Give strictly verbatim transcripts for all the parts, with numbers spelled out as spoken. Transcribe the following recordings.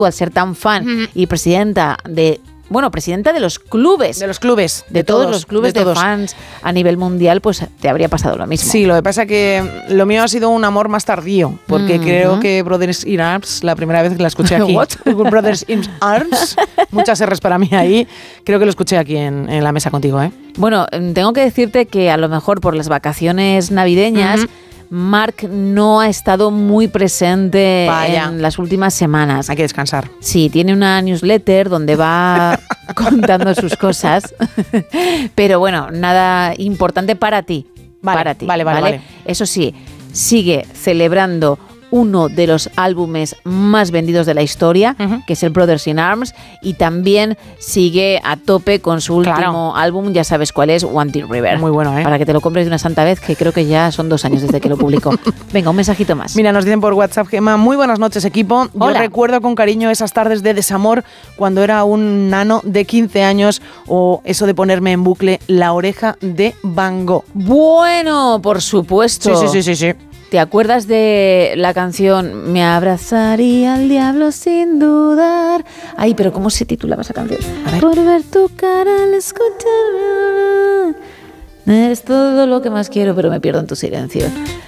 al ser tan fan mm. y presidenta de... Bueno, presidenta de los clubes. De los clubes. De, de todos, todos los clubes de, de fans a nivel mundial, pues te habría pasado lo mismo. Sí, lo que pasa que lo mío ha sido un amor más tardío, porque mm-hmm. creo que Brothers in Arms, la primera vez que la escuché aquí. ¿What? Brothers in Arms, muchas R's para mí ahí, creo que lo escuché aquí en, en la mesa contigo, ¿eh? Bueno, tengo que decirte que a lo mejor por las vacaciones navideñas... Mm-hmm. Mark no ha estado muy presente Vaya. en las últimas semanas. Hay que descansar. Sí, tiene una newsletter donde va contando sus cosas, pero bueno, nada importante para ti. Vale, para ti, vale, vale, ¿vale? vale. Eso sí, sigue celebrando uno de los álbumes más vendidos de la historia, uh-huh. que es el Brothers in Arms, y también sigue a tope con su último claro. álbum, ya sabes cuál es, One Deep River. Muy bueno, ¿eh? Para que te lo compres de una santa vez, que creo que ya son dos años desde que lo publicó. Venga, un mensajito más. Mira, nos dicen por WhatsApp, Gemma, muy buenas noches, equipo. Yo Hola. recuerdo con cariño esas tardes de desamor cuando era un nano de quince años, o eso de ponerme en bucle La oreja de Van Gogh. Bueno, por supuesto. Sí, sí, sí, sí, sí. ¿Te acuerdas de la canción Me abrazaría al diablo sin dudar? Ay, pero ¿cómo se titulaba esa canción? A ver. Por ver tu cara al escucharme. Eres todo lo que más quiero, pero me pierdo en tu silencio.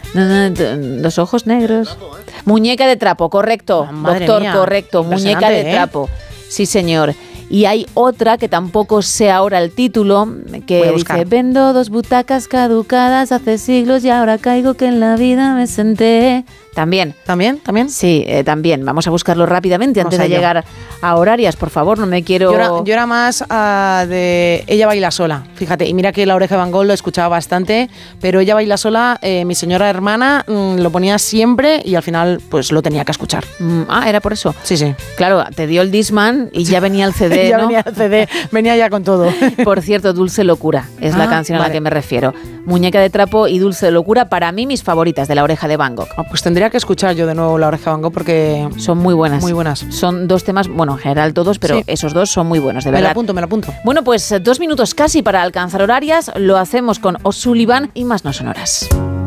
Los ojos negros. Muñeca de trapo, correcto. Madre Doctor, mía. correcto. Muñeca de ¿eh? trapo. Sí, señor. Y hay otra que tampoco sé ahora el título, que dice: vendo dos butacas caducadas hace siglos y ahora caigo que en la vida me senté. También. ¿También? ¿También? Sí, eh, también. Vamos a buscarlo rápidamente Vamos antes de llegar a horarias, por favor, no me quiero... Yo era, yo era más uh, de Ella baila sola, fíjate, y mira que La oreja de Van Gogh lo escuchaba bastante, pero Ella baila sola, eh, mi señora hermana mmm, lo ponía siempre y al final pues lo tenía que escuchar. Mm, ah, ¿era por eso? Sí, sí. Claro, te dio el Discman y ya venía el C D, ya ¿no? venía el C D, venía ya con todo. Por cierto, Dulce Locura es ah, la canción vale. a la que me refiero. Muñeca de trapo y Dulce Locura, para mí mis favoritas de La oreja de Van Gogh. Ah, pues tendría que escuchar yo de nuevo La oreja de Van Gogh porque... Son muy buenas. Muy buenas. Son dos temas, bueno, en general todos, pero sí. esos dos son muy buenos, de verdad. Me lo apunto, me lo apunto. Bueno, pues dos minutos casi para alcanzar horarias. Lo hacemos con O'Sullivan y Más no sonoras.